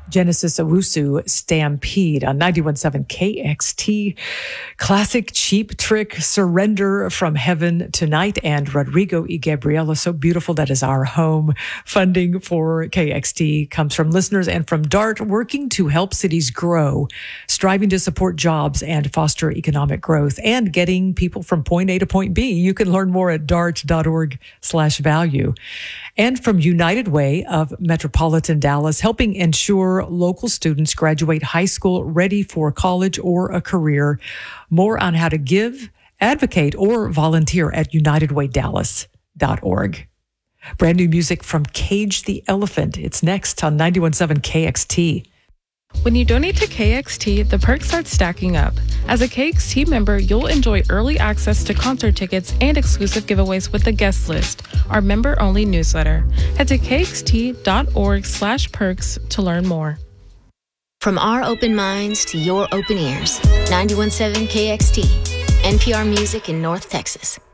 Genesis Owusu Stampede on 91.7 KXT. Classic Cheap Trick, Surrender from Heaven Tonight, and Rodrigo y Gabriela, So Beautiful That Is Our Home. Funding for KXT comes from listeners and from DART, working to help cities grow, striving to support jobs and foster economic growth, and getting people from point A to point B. You can learn more at dart.org/value. And from United Way of Metropolitan Dallas, helping ensure local students graduate high school ready for college or a career. More on how to give, advocate, or volunteer at unitedwaydallas.org. Brand new music from Cage the Elephant. It's next on 91.7 KXT. When you donate to KXT, the perks start stacking up. As a KXT member, you'll enjoy early access to concert tickets and exclusive giveaways with the guest list, our member-only newsletter. Head to kxt.org/perks to learn more. From our open minds to your open ears, 91.7 KXT, NPR Music in North Texas.